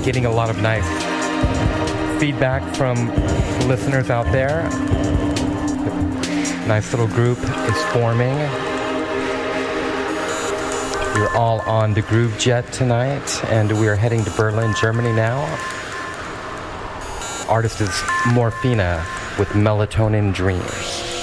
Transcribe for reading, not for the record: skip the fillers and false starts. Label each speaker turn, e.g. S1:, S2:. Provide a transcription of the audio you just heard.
S1: getting a lot of nice feedback from listeners out there. Nice little group is forming. We're all on the Groove Jet tonight, and we are heading to Berlin, Germany now. Artist is Morphina with Melatonin Dreams.